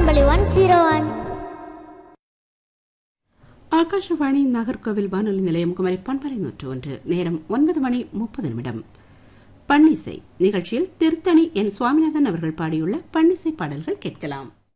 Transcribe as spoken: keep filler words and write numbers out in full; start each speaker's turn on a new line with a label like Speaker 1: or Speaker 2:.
Speaker 1: பண்பலை one zero one.
Speaker 2: Akashvani Nagercoil வானொலி நிலையம் குமரி பண்பலை நூற்று ஒன்று. நேரம் ஒன்பது மணி முப்பது நிமிடம். பன்னிசை நிகழ்ச்சியில் திருத்தணி என் சுவாமிநாதன் அவர்கள் பாடியுள்ள பன்னிசை பாடல்கள் கேட்கலாம்.